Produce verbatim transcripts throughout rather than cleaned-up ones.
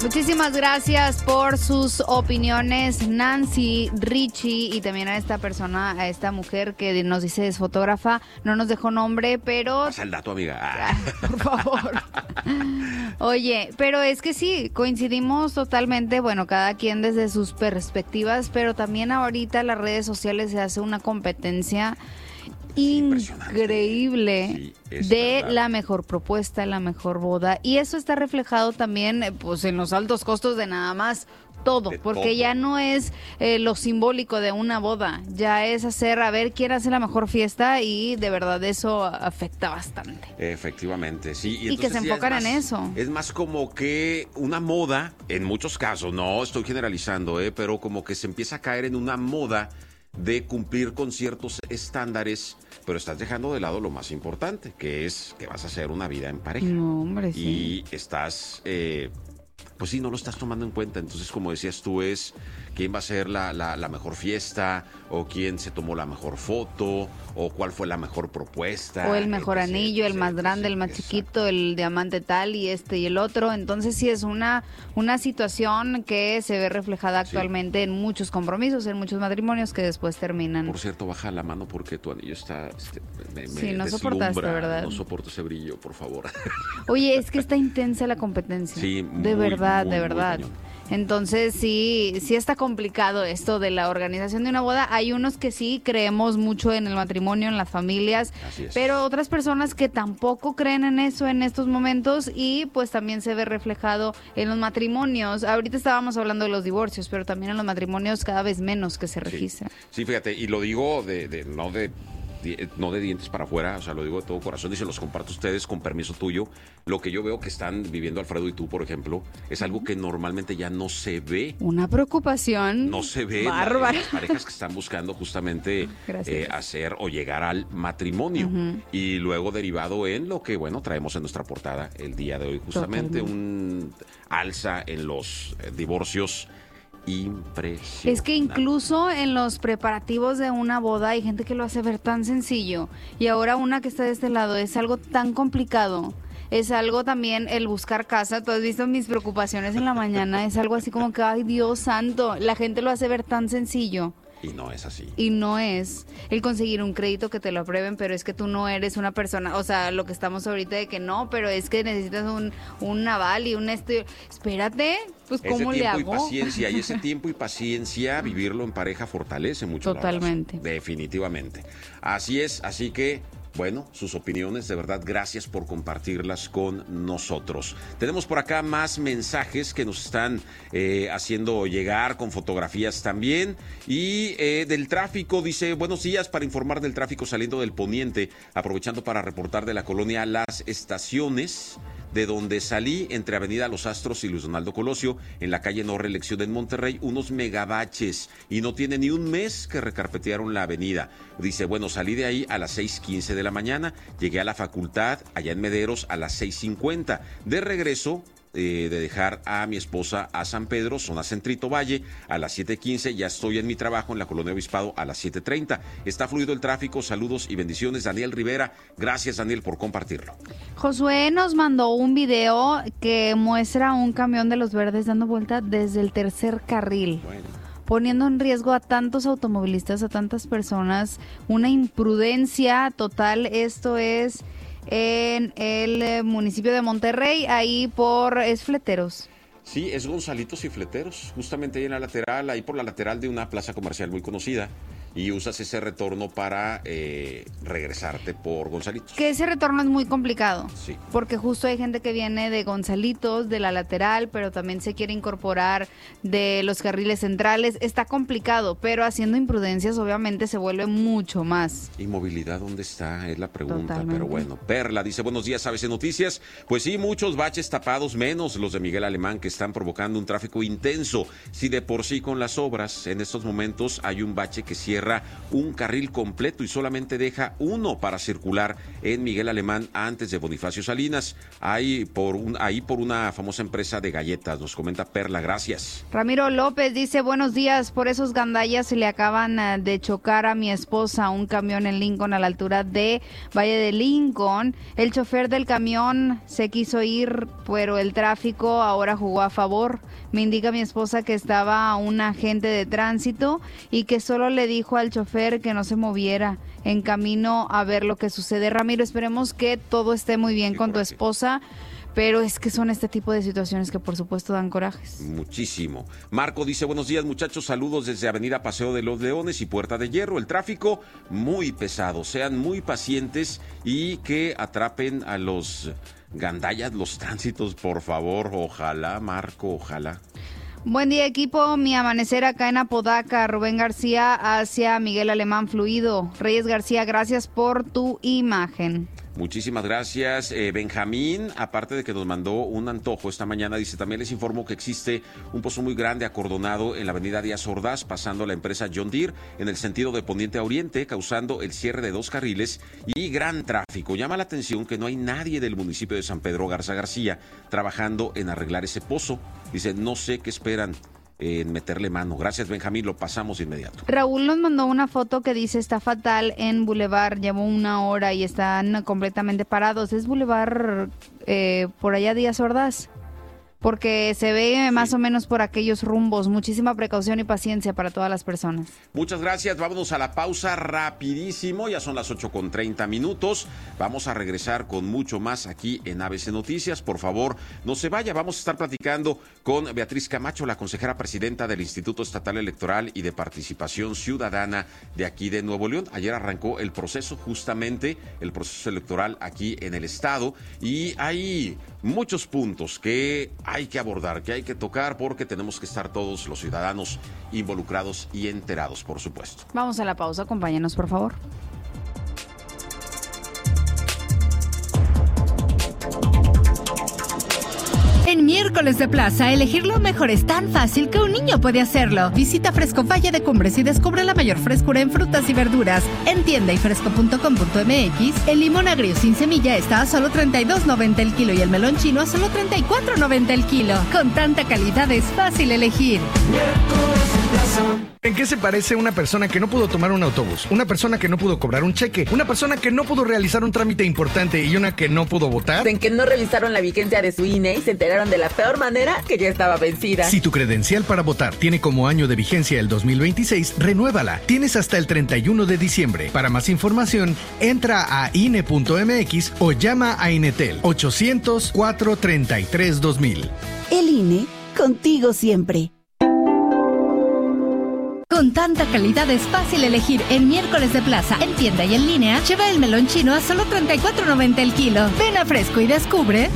Muchísimas gracias por sus opiniones, Nancy, Richie, y también a esta persona, a esta mujer que nos dice es fotógrafa, no nos dejó nombre, pero... Pasa el dato, amiga. Ah. Por favor. Oye, pero es que sí, coincidimos totalmente, bueno, cada quien desde sus perspectivas, pero también ahorita las redes sociales se hace una competencia increíble sí, de verdad. La mejor propuesta, la mejor boda, y eso está reflejado también pues en los altos costos de nada más todo, de porque todo. Ya no es eh, lo simbólico de una boda, ya es hacer, a ver quién hace la mejor fiesta, y de verdad eso afecta bastante. Efectivamente, sí. Y, y que se enfocan en eso. Es más como que una moda, en muchos casos, no estoy generalizando, eh, pero como que se empieza a caer en una moda de cumplir con ciertos estándares, pero estás dejando de lado lo más importante, que es que vas a hacer una vida en pareja. No, hombre, sí. Y estás, eh, pues sí, no lo estás tomando en cuenta. Entonces, como decías tú, es quién va a ser la, la, la mejor fiesta, o quién se tomó la mejor foto, o cuál fue la mejor propuesta. O el mejor etcétera, anillo, el más grande, el más exacto. chiquito, el diamante tal y este y el otro. Entonces sí es una, una situación que se ve reflejada actualmente sí. en muchos compromisos, en muchos matrimonios que después terminan. Por cierto, baja la mano porque tu anillo está... Este, me, me sí, no soportaste, ¿verdad? No soporto ese brillo, por favor. Oye, es que está intensa la competencia. Sí, de muy, verdad, muy, de verdad. Entonces sí, sí está complicado esto de la organización de una boda. Hay unos que sí creemos mucho en el matrimonio, en las familias, pero otras personas que tampoco creen en eso en estos momentos, y pues también se ve reflejado en los matrimonios. Ahorita estábamos hablando de los divorcios, pero también en los matrimonios cada vez menos que se registran. Sí, sí, fíjate, y lo digo de, de no de... no de dientes para afuera, o sea, lo digo de todo corazón y se los comparto a ustedes con permiso tuyo. Lo que yo veo que están viviendo Alfredo y tú, por ejemplo, es algo que normalmente ya no se ve. Una preocupación no se ve bárbara. En las parejas que están buscando justamente eh, hacer o llegar al matrimonio. Uh-huh. Y luego derivado en lo que, bueno, traemos en nuestra portada el día de hoy, justamente Totalmente. un alza en los eh, divorcios. Impresionante. Es que incluso en los preparativos de una boda hay gente que lo hace ver tan sencillo, y ahora una que está de este lado es algo tan complicado. Es algo también el buscar casa. Tú has visto mis preocupaciones en la mañana, es algo así como que, ay, Dios santo, la gente lo hace ver tan sencillo. Y no es así. Y no es el conseguir un crédito que te lo aprueben, pero es que tú no eres una persona, o sea, lo que estamos ahorita de que no, pero es que necesitas un, un aval y un estudio. Espérate, pues ¿cómo le hago? Ese tiempo y paciencia, y ese tiempo y paciencia, vivirlo en pareja fortalece mucho. Totalmente. La relación, definitivamente. Así es, así que... Bueno, sus opiniones, de verdad, gracias por compartirlas con nosotros. Tenemos por acá más mensajes que nos están eh, haciendo llegar, con fotografías también. Y eh, del tráfico, dice, buenos días, para informar del tráfico saliendo del poniente, aprovechando para reportar de la colonia Las Estaciones, de donde salí entre Avenida Los Astros y Luis Donaldo Colosio, en la calle No Reelección en Monterrey, unos megabaches, y no tiene ni un mes que recarpetearon la avenida. Dice, bueno, salí de ahí a las seis quince de la mañana, llegué a la facultad, allá en Mederos, a las seis cincuenta. De regreso, eh, de dejar a mi esposa a San Pedro, zona Centrito Valle, a las siete quince, ya estoy en mi trabajo en la Colonia Obispado a las siete treinta. Está fluido el tráfico, saludos y bendiciones. Daniel Rivera, gracias Daniel por compartirlo. Josué nos mandó un video que muestra un camión de los verdes dando vuelta desde el tercer carril. Bueno. Poniendo en riesgo a tantos automovilistas, a tantas personas, una imprudencia total. Esto es en el municipio de Monterrey, ahí por, es Fleteros. Sí, es Gonzalitos y Fleteros, justamente ahí en la lateral, ahí por la lateral de una plaza comercial muy conocida. Y usas ese retorno para eh, regresarte por Gonzalitos. Que ese retorno es muy complicado. Sí. Porque justo hay gente que viene de Gonzalitos, de la lateral, pero también se quiere incorporar de los carriles centrales. Está complicado, pero haciendo imprudencias obviamente se vuelve mucho más. ¿Y movilidad dónde está? Es la pregunta. Totalmente. Pero bueno, Perla dice, buenos días, A B C Noticias. Pues sí, muchos baches tapados, menos los de Miguel Alemán, que están provocando un tráfico intenso. Si de por sí con las obras en estos momentos hay un bache que cierra cierra un carril completo y solamente deja uno para circular en Miguel Alemán antes de Bonifacio Salinas, ahí por, un, ahí por una famosa empresa de galletas. Nos comenta Perla, gracias. Ramiro López dice, buenos días, por esos gandallas se le acaban de chocar a mi esposa un camión en Lincoln a la altura de Valle de Lincoln. El chofer del camión se quiso ir, pero el tráfico ahora jugó a favor. Me indica mi esposa que estaba un agente de tránsito y que solo le dijo al chofer que no se moviera en camino a ver lo que sucede. Ramiro, esperemos que todo esté muy bien sí, con tu esposa, pero es que son este tipo de situaciones que por supuesto dan corajes. Muchísimo. Marco dice, buenos días muchachos, saludos desde Avenida Paseo de los Leones y Puerta de Hierro. El tráfico muy pesado, sean muy pacientes y que atrapen a los gandallas, los tránsitos, por favor. Ojalá, Marco, ojalá. Buen día, equipo. Mi amanecer acá en Apodaca. Rubén García hacia Miguel Alemán Fluido. Reyes García, gracias por tu imagen. Muchísimas gracias, eh, Benjamín, aparte de que nos mandó un antojo esta mañana, dice, también les informo que existe un pozo muy grande acordonado en la avenida Díaz Ordaz, pasando la empresa John Deere, en el sentido de poniente a oriente, causando el cierre de dos carriles y gran tráfico. Llama la atención que no hay nadie del municipio de San Pedro Garza García trabajando en arreglar ese pozo. Dice, no sé qué esperan en meterle mano. Gracias, Benjamín, lo pasamos de inmediato. Raúl nos mandó una foto que dice, está fatal en Boulevard, llevo una hora y están completamente parados. ¿Es Boulevard eh, por allá Díaz Ordaz? Porque se ve sí. más o menos por aquellos rumbos. Muchísima precaución y paciencia para todas las personas. Muchas gracias. Vámonos a la pausa rapidísimo. Ya son las ocho con treinta minutos. Vamos a regresar con mucho más aquí en A B C Noticias. Por favor, no se vaya. Vamos a estar platicando con Beatriz Camacho, la consejera presidenta del Instituto Estatal Electoral y de Participación Ciudadana de aquí de Nuevo León. Ayer arrancó el proceso, justamente el proceso electoral aquí en el estado. Y hay muchos puntos que hay que abordar, que hay que tocar, porque tenemos que estar todos los ciudadanos involucrados y enterados, por supuesto. Vamos a la pausa, acompáñanos, por favor. En miércoles de plaza, elegir lo mejor es tan fácil que un niño puede hacerlo. Visita Fresco Valle de Cumbres y descubre la mayor frescura en frutas y verduras. En tienda y fresco punto com punto m x, el limón agrio sin semilla está a solo treinta y dos noventa el kilo y el melón chino a solo treinta y cuatro noventa el kilo. Con tanta calidad es fácil elegir. ¿En qué se parece una persona que no pudo tomar un autobús, una persona que no pudo cobrar un cheque, una persona que no pudo realizar un trámite importante y una que no pudo votar? En que no revisaron la vigencia de su I N E y se enteraron de la peor manera, que ya estaba vencida. Si tu credencial para votar tiene como año de vigencia el dos mil veintiséis, renuévala. Tienes hasta el treinta y uno de diciembre. Para más información, entra a I N E punto m x o llama a Inetel ochocientos, cuatrocientos treinta y tres, dos mil. El I N E, contigo siempre. Con tanta calidad es fácil elegir. En miércoles de plaza, en tienda y en línea, lleva el melón chino a solo treinta y cuatro noventa el kilo. Ven a Fresco y descubre.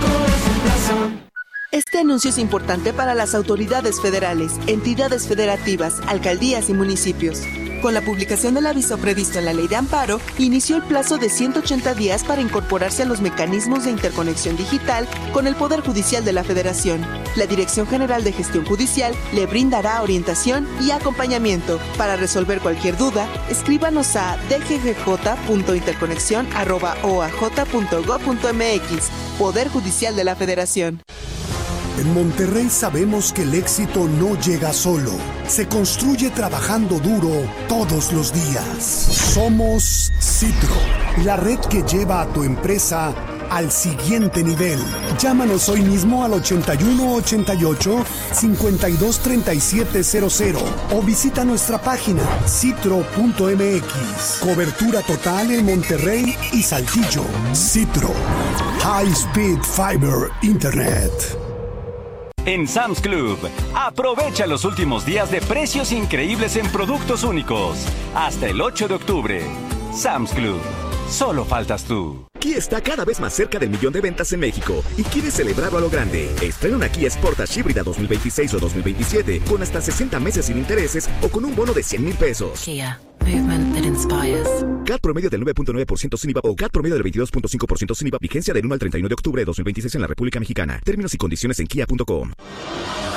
Este anuncio es importante para las autoridades federales, entidades federativas, alcaldías y municipios. Con la publicación del aviso previsto en la Ley de Amparo, inició el plazo de ciento ochenta días para incorporarse a los mecanismos de interconexión digital con el Poder Judicial de la Federación. La Dirección General de Gestión Judicial le brindará orientación y acompañamiento. Para resolver cualquier duda, escríbanos a d g g j punto interconexión arroba o a j punto gob punto m x. Poder Judicial de la Federación. En Monterrey sabemos que el éxito no llega solo, se construye trabajando duro todos los días. Somos Citro, la red que lleva a tu empresa al siguiente nivel. Llámanos hoy mismo al ochenta y uno ochenta y ocho, cincuenta y dos treinta y siete cero cero o visita nuestra página citro punto m x. Cobertura total en Monterrey y Saltillo. Citro, High Speed Fiber Internet. En Sam's Club, aprovecha los últimos días de precios increíbles en productos únicos. Hasta el ocho de octubre. Sam's Club. Solo faltas tú. Kia está cada vez más cerca del millón de ventas en México y quiere celebrarlo a lo grande. Estrena una Kia Sportage híbrida dos mil veintiséis o dos mil veintisiete con hasta sesenta meses sin intereses o con un bono de cien mil pesos. Kia. Movement that inspires. C A T promedio del nueve punto nueve por ciento sin I V A o C A T promedio del veintidós punto cinco por ciento sin I V A. Vigencia del uno al treinta y uno de octubre de dos mil veintiséis en la República Mexicana. Términos y condiciones en kia punto com.